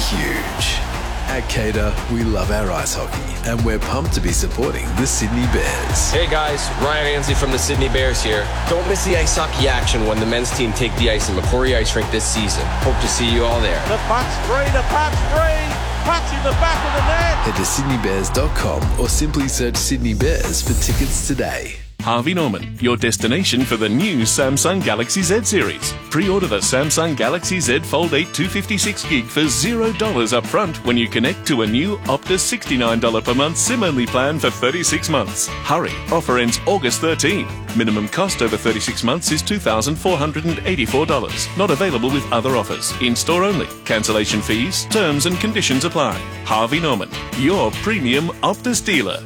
huge. At Cater, we love our ice hockey, and we're pumped to be supporting the Sydney Bears. Hey guys, Ryan Ansley from the Sydney Bears here. Don't miss the ice hockey action when the men's team take the ice in Macquarie Ice Rink this season. Hope to see you all there. The puck's free, puck's in the back of the net. Head to sydneybears.com or simply search Sydney Bears for tickets today. Harvey Norman, your destination for the new Samsung Galaxy Z series. Pre-order the Samsung Galaxy Z Fold 8 256GB for $0 up front when you connect to a new Optus $69 per month SIM-only plan for 36 months. Hurry, offer ends August 13. Minimum cost over 36 months is $2,484. Not available with other offers. In-store only. Cancellation fees, terms and conditions apply. Harvey Norman, your premium Optus dealer.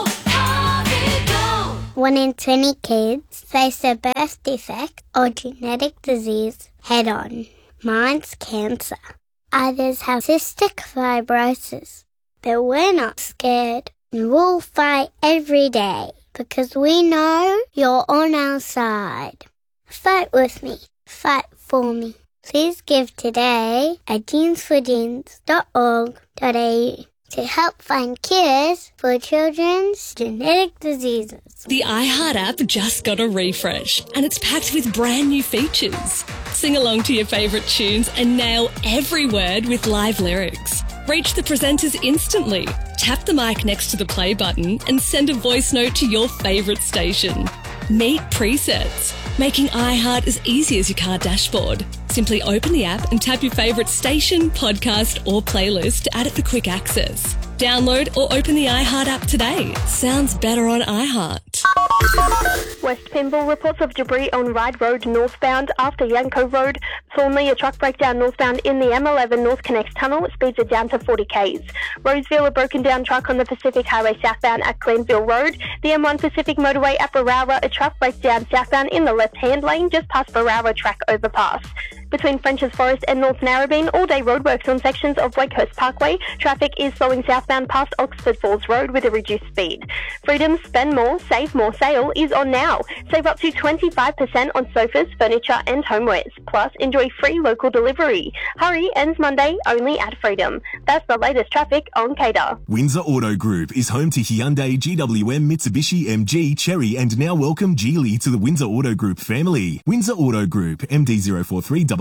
1 in 20 kids face a birth defect or genetic disease head-on. Mine's cancer. Others have cystic fibrosis. But we're not scared. And we'll fight every day because we know you're on our side. Fight with me. Fight for me. Please give today at jeansforjeans.org.au to help find cures for children's genetic diseases. The iHeart app just got a refresh and it's packed with brand new features. Sing along to your favourite tunes and nail every word with live lyrics. Reach the presenters instantly. Tap the mic next to the play button and send a voice note to your favourite station. Meet presets, making iHeart as easy as your car dashboard. Simply open the app and tap your favourite station, podcast or playlist to add it for quick access. Download or open the iHeart app today. Sounds better on iHeart. West Pymble reports of debris on Ryde Road northbound after Yanko Road. Thornley, a truck breakdown northbound in the M11 North Connects tunnel. It speeds it down to 40 k's. Roseville, a broken down truck on the Pacific Highway southbound at Glenville Road. The M1 Pacific motorway at Barara, a truck breakdown southbound in the left-hand lane just past Barara track overpass. Between French's Forest and North Narrabeen, all-day roadworks on sections of Wakehurst Parkway. Traffic is slowing southbound past Oxford Falls Road with a reduced speed. Freedom's Spend More, Save More sale is on now. Save up to 25% on sofas, furniture and homewares. Plus, enjoy free local delivery. Hurry, ends Monday, only at Freedom. That's the latest traffic on Cater. Windsor Auto Group is home to Hyundai, GWM, Mitsubishi, MG, Chery and now welcome Geely to the Windsor Auto Group family. Windsor Auto Group, MD043887.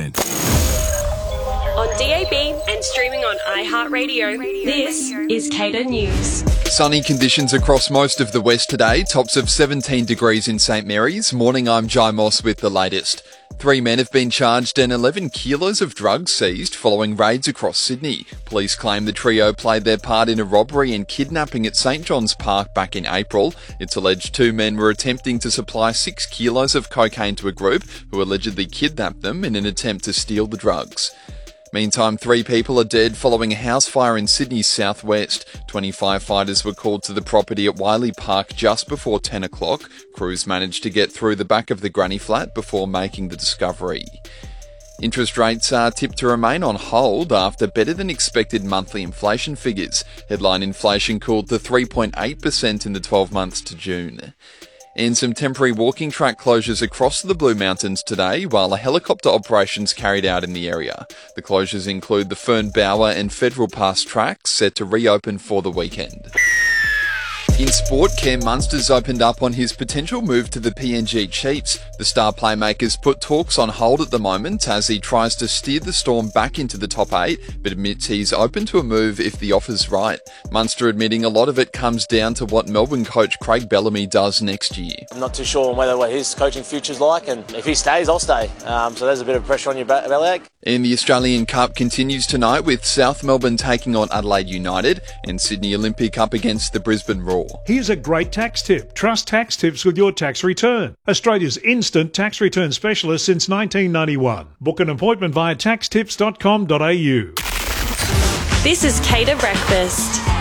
On DAB and streaming on iHeartRadio, this is Cater News. Sunny conditions across most of the west today, tops of 17 degrees in St Mary's. Morning, I'm Jai Moss with the latest. 3 men have been charged and 11 kilos of drugs seized following raids across Sydney. Police claim the trio played their part in a robbery and kidnapping at St John's Park back in April. It's alleged 2 men were attempting to supply 6 kilos of cocaine to a group who allegedly kidnapped them in an attempt to steal the drugs. Meantime, 3 people are dead following a house fire in Sydney's southwest. 20 firefighters were called to the property at Wiley Park just before 10 o'clock. Crews managed to get through the back of the granny flat before making the discovery. Interest rates are tipped to remain on hold after better than expected monthly inflation figures. Headline inflation cooled to 3.8% in the 12 months to June. And some temporary walking track closures across the Blue Mountains today, while a helicopter operation's carried out in the area. The closures include the Fern Bower and Federal Pass tracks, set to reopen for the weekend. In sport, Cam Munster's opened up on his potential move to the PNG Chiefs. The star playmaker's put talks on hold at the moment as he tries to steer the Storm back into the top 8, but admits he's open to a move if the offer's right. Munster admitting a lot of it comes down to what Melbourne coach Craig Bellamy does next year. I'm not too sure on what his coaching future's like, and if he stays, I'll stay. So there's a bit of pressure on your belly. And the Australian Cup continues tonight with South Melbourne taking on Adelaide United and Sydney Olympic up against the Brisbane Roar. Here's a great tax tip. Trust tax tips with your tax return. Australia's instant tax return specialist since 1991. Book an appointment via taxtips.com.au. This is Cater Breakfast.